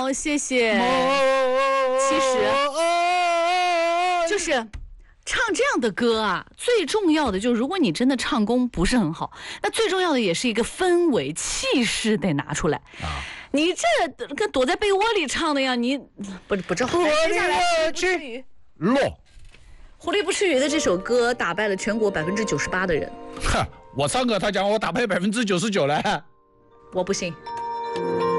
好，谢谢。其实就是唱这样的歌啊，最重要的就是如果你真的唱功不是很好，那最重要的也是一个氛围气势得拿出来啊。你这跟躲在被窝里唱的呀，你不正好。接下来落。 狐狸不吃鱼的这首歌打败了全国98%的人。 哼，我唱歌，他讲我打败99%了。 我不信。